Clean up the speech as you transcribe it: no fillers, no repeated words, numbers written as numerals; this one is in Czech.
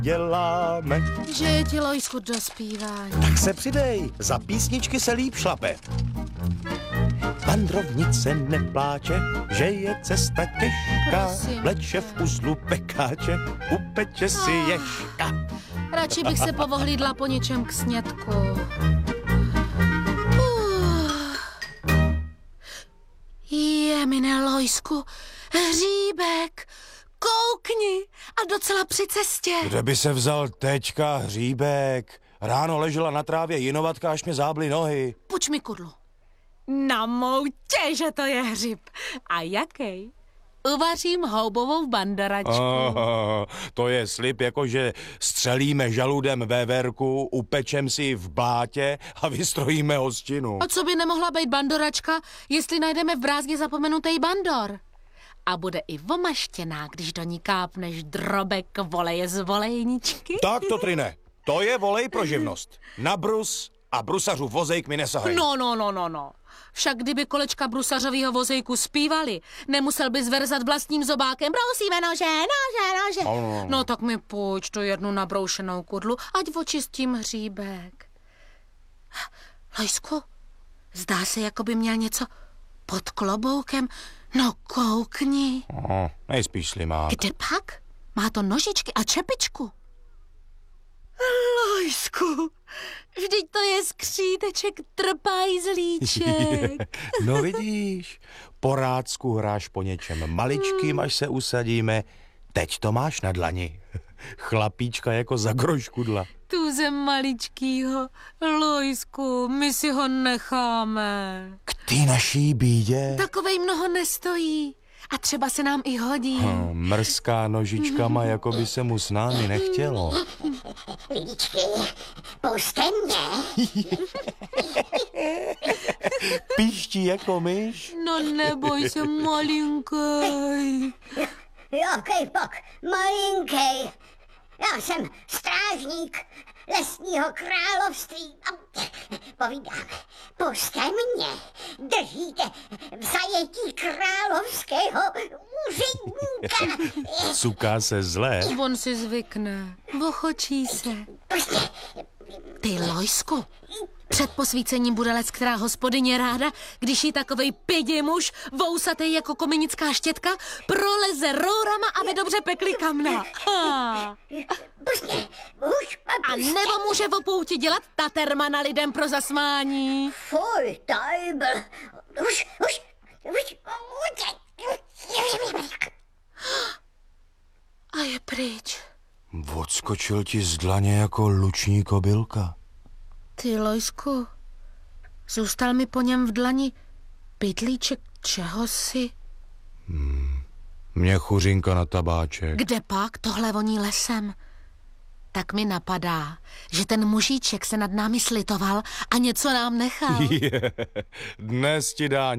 děláme. Že je ti, Lojsku, do zpívání. Tak se přidej, za písničky se líp šlape. Bandrovnice nepláče, že je cesta těžká. Prosím. Vleče v uzlu pekáče, upeče si ješka. Radši bych se povohlídla po něčem k snědku. Jemine, Lojsku, hříbek, koukni, a docela při cestě. Kde by se vzal teďka hříbek? Ráno ležela na trávě jinovatka, až mě zábly nohy. Puč mi kudlu. Na moutě, že to je hřib. A jaký? Uvařím houbovou bandoračku. To je slib, jakože střelíme žaludem véverku, upečem si ji v blátě a vystrojíme hostinu. A co by nemohla být bandoračka, jestli najdeme v brázně zapomenutý bandor? A bude i vomaštěná, když do ní kápneš drobek voleje z volejničky. Tak to, Trine, to je volej pro živnost. Na brus a brusařů vozejk mi nesahej. No. Však kdyby kolečka brusařovýho vozejku zpívali, nemusel by zvrzat vlastním zobákem. Brousíme nože. No tak mi půjč tu jednu nabroušenou kudlu, ať očistím hříbek. Lojsku, zdá se, jako by měl něco pod kloboukem. No koukni. Nejspíš slimák. Kde pak? Má to nožičky a čepičku. Lojsku, vždyť to je skříteček trpajzlíček. No vidíš, po Rácku hráš po něčem maličkým, až se usadíme. Teď to máš na dlani. Chlapíčka jako za groškudla. Tuze maličkýho, Lojsku, my si ho necháme. K té naší bídě. Takovej mnoho nestojí. A třeba se nám i hodí. Mrzká nožičkama, jako by se mu s námi nechtělo. Lidičky, puste mě. Píští jako myš. No neboj se, malinkej. Jaký pak malinkej. Já jsem strážník lesního království. Povídám, puste mě. Držíte v zajetí královského úředníka. Cuká se zlé. On si zvykne. Vochočí se. Puste. Ty, Lojsku, před posvícením bude lec, která hospodyně ráda, když jí takovej pědě muž, vousatej jako kominická štětka, proleze rourama, aby dobře pekli kamna. Puste. Už A nebo může v pouti dělat tatermana lidem pro zasmání. Fuj, tajbl. Už. A je pryč. Odskočil ti z dlaně jako luční kobylka. Ty, Lojsku, zůstal mi po něm v dlani pytlíček čehosi. Mě chuřinka na tabáček. Kde pak? Tohle voní lesem. Tak mi napadá, že ten mužíček se nad námi slitoval a něco nám nechal. Dnes ti dá